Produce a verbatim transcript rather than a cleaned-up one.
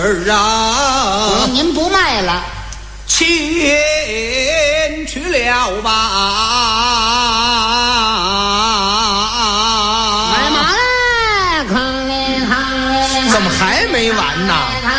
儿啊， 您不卖了， 前去了吧？ 买马来，看嘞看嘞， 怎么还没完呢？